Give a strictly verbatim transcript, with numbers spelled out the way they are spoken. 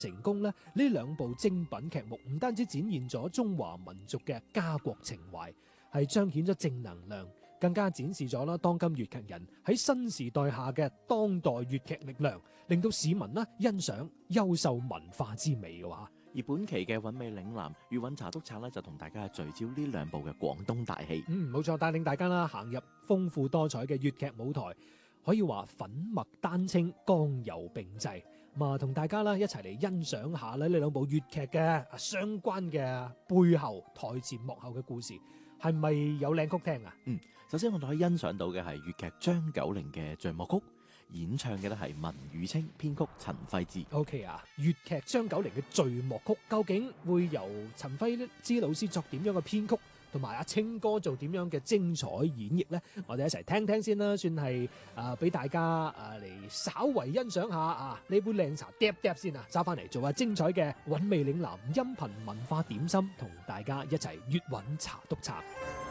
成功咧，呢兩部精品劇目唔單止展現咗中華民族嘅家國情懷，係彰顯咗正能量，更加展示咗啦當今粵劇人喺新時代下嘅當代粵劇力量，令到市民啦欣賞優秀文化之美嘅話。 而本期嘅韻味嶺南粵韻茶篤茶咧，就同大家聚焦呢兩部嘅廣東大戲。 嗯，冇錯，帶領大家啦行入豐富多彩嘅粵劇舞台，可以話粉墨丹青，剛柔並濟。咁啊，同大家啦一齊嚟欣賞下咧呢兩部粵劇嘅相關嘅背後台前幕後嘅故事，係咪有靚曲聽啊？ 嗯，首先我哋可以欣賞到嘅係粵劇張九齡嘅序幕曲，演唱嘅咧係文宇清，編曲陳輝之。 O K 啊，粵劇張九齡嘅序幕曲究竟會由陳輝之老師作點樣嘅編曲，同埋阿清哥做點樣嘅精彩演繹呢？我哋一齊聽聽先啦，算係啊俾大家啊嚟稍為欣賞下啊呢杯靚茶嗒嗒先啊，揸翻嚟做下精彩嘅韻味嶺南音頻文化點心，同大家一齊粵韻茶篤茶。